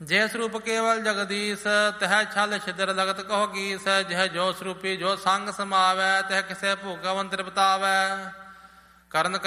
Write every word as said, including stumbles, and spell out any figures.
ਜੇ ਸਰੂਪ ਕੇਵਲ ਜਗਦੀਸ਼, ਤਹ ਛਲ ਛਿਦਰ ਲਗਤ ਕਹੋ ਕੀਸ। ਜਹ ਜੋ ਸਰੂਪੀ ਜੋ ਸੰਗ ਸਮਾਵੈ, ਤਹ ਕਿਸੇ ਭੋਗਵੰਤਰ ਬਤਾਵੈ। ਕਰਨ